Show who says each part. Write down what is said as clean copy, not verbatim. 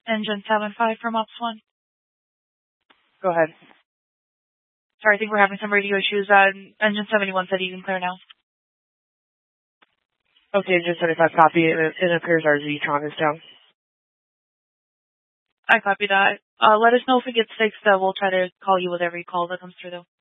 Speaker 1: Engine 75 from Ops 1.
Speaker 2: Go ahead.
Speaker 1: Sorry, I think we're having some radio issues. Engine 71 said you can clear now.
Speaker 2: Okay, Engine 75 copy. It appears our Z-Tron is down.
Speaker 1: I copy that. Let us know if it gets fixed. We'll try to call you with every call that comes through, though.